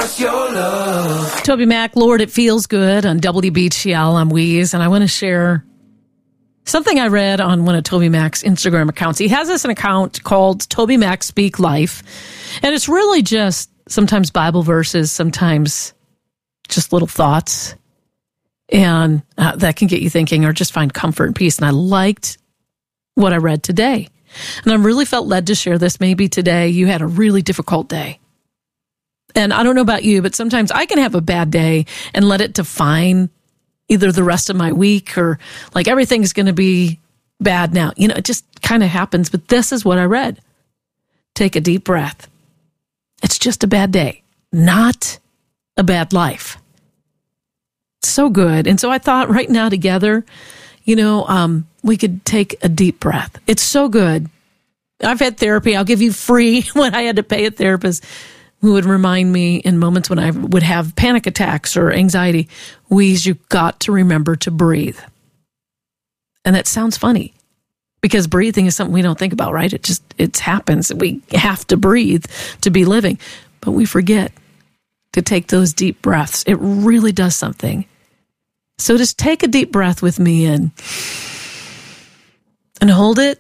just your love. Toby Mac, Lord, It Feels Good on WBGL. I'm Weeze, and I want to share something I read on one of Toby Mac's Instagram accounts. He has this an account called Toby Mac Speak Life, and it's really just sometimes Bible verses, sometimes just little thoughts, and that can get you thinking or just find comfort and peace. And I liked what I read today, and I really felt led to share this. Maybe today you had a really difficult day. And I don't know about you, but sometimes I can have a bad day and let it define either the rest of my week or like everything's going to be bad now. You know, it just kind of happens. But this is what I read. Take a deep breath. It's just a bad day, not a bad life. So good. And so I thought right now together, we could take a deep breath. It's so good. I've had therapy. I'll give you free when I had to pay a therapist who would remind me in moments when I would have panic attacks or anxiety, Weeze, you got to remember to breathe. And that sounds funny because breathing is something we don't think about, right? It happens. We have to breathe to be living, but we forget to take those deep breaths. It really does something. So just take a deep breath with me in and hold it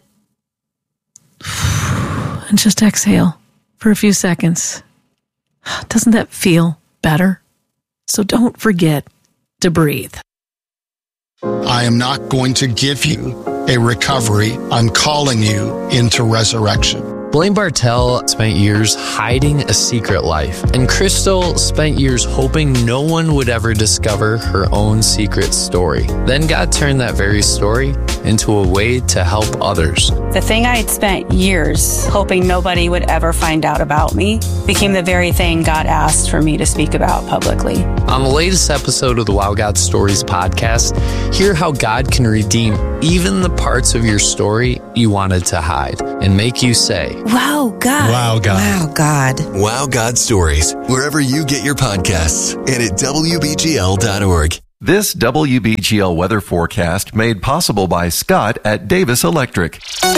and just exhale for a few seconds. Doesn't that feel better? So don't forget to breathe. I am not going to give you a recovery. I'm calling you into resurrection. Blaine Bartell spent years hiding a secret life, and Crystal spent years hoping no one would ever discover her own secret story. Then God turned that very story into a way to help others. The thing I had spent years hoping nobody would ever find out about me became the very thing God asked for me to speak about publicly. On the latest episode of the Wow God Stories podcast, hear how God can redeem even the parts of your story you wanted to hide and make you say, Wow, God. Wow, God. Wow, God. Wow, God Stories, wherever you get your podcasts and at WBGL.org. This WBGL weather forecast made possible by Scott at Davis Electric.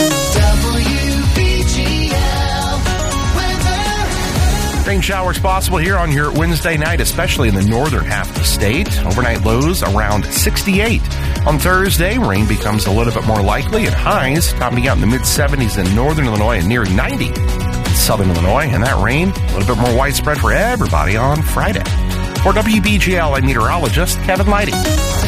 Rain showers possible here on your Wednesday night, especially in the northern half of the state. Overnight lows around 68. On Thursday, rain becomes a little bit more likely and highs topping out in the mid-70s in northern Illinois and nearing 90 in southern Illinois. And that rain, a little bit more widespread for everybody on Friday. For WBGL, I'm meteorologist Kevin Leidy.